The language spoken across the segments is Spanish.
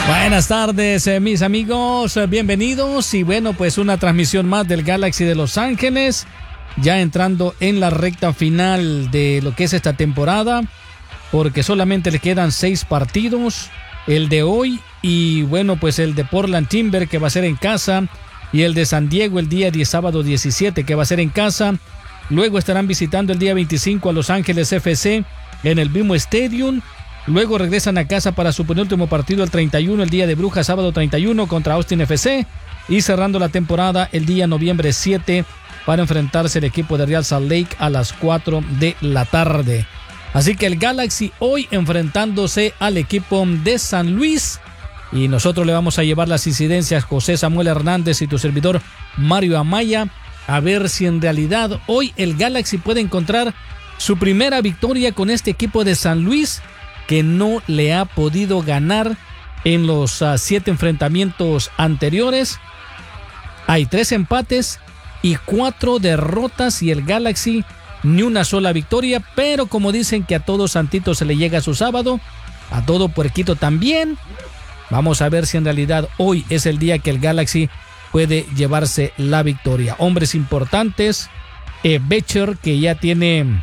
Buenas tardes, mis amigos, bienvenidos. Y bueno, pues una transmisión más del Galaxy de Los Ángeles, ya entrando en la recta final de lo que es esta temporada, porque solamente le quedan 6 partidos, el de hoy y bueno, pues el de Portland Timber, que va a ser en casa, y el de San Diego el día sábado 17, que va a ser en casa. Luego estarán visitando el día 25 a Los Ángeles FC en el BMO Stadium. Luego regresan a casa para su penúltimo partido el 31, el día de Brujas, sábado 31 contra Austin FC. Y cerrando la temporada el día noviembre 7 para enfrentarse el equipo de Real Salt Lake a las 4 de la tarde. Así que el Galaxy hoy enfrentándose al equipo de San Luis. Y nosotros le vamos a llevar las incidencias, José Samuel Hernández y tu servidor Mario Amaya, a ver si en realidad hoy el Galaxy puede encontrar su primera victoria con este equipo de San Luis, que no le ha podido ganar en los 7 enfrentamientos anteriores. Hay 3 empates y 4 derrotas y el Galaxy ni una sola victoria, pero como dicen que a todo santito se le llega su sábado, a todo puerquito también. Vamos a ver si en realidad hoy es el día que el Galaxy puede llevarse la victoria. Hombres importantes, Becher, que ya tiene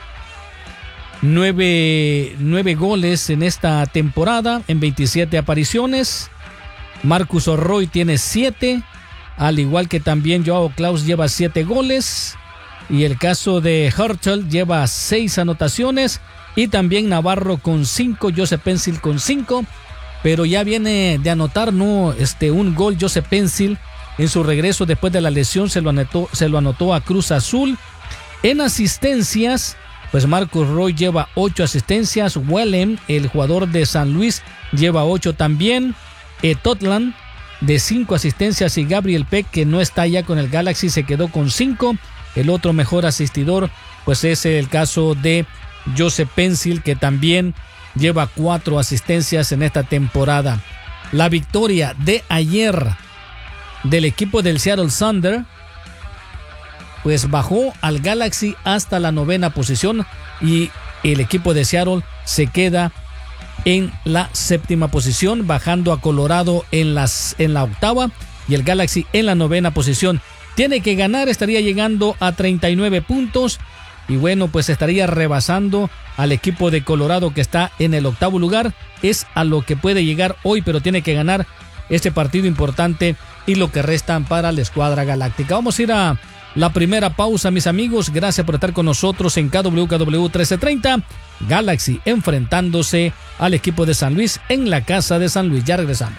9 goles en esta temporada en 27 apariciones. Marcus Orroy tiene 7, al igual que también Joao Klaus lleva 7 goles. Y el caso de Hurtel lleva 6 anotaciones. Y también Navarro con 5, Joseph Pencil con 5. Pero ya viene de anotar un gol Joseph Pencil en su regreso después de la lesión. Se lo anotó a Cruz Azul. En asistencias, pues Marcus Roy lleva 8 asistencias. Wellem, el jugador de San Luis, lleva 8 también. Totland de 5 asistencias y Gabriel Peck, que no está ya con el Galaxy, se quedó con 5. El otro mejor asistidor pues es el caso de Joseph Pencil, que también lleva 4 asistencias en esta temporada. La victoria de ayer del equipo del Seattle Thunder pues bajó al Galaxy hasta la 9ª posición y el equipo de Seattle se queda en la 7ª posición, bajando a Colorado en la 8ª y el Galaxy en la 9ª posición. Tiene que ganar, estaría llegando a 39 puntos y bueno, pues estaría rebasando al equipo de Colorado, que está en el 8º lugar. Es a lo que puede llegar hoy, pero tiene que ganar este partido importante y lo que restan para la escuadra galáctica. Vamos a ir a la primera pausa, mis amigos. Gracias por estar con nosotros en KWKW 1330. Galaxy enfrentándose al equipo de San Luis en la casa de San Luis. Ya regresamos.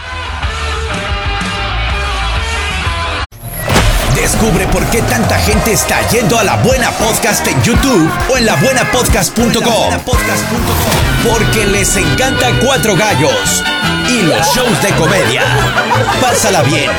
Descubre por qué tanta gente está yendo a La Buena Podcast en YouTube o en labuenapodcast.com. Porque les encanta Cuatro Gallos y los shows de comedia. Pásala bien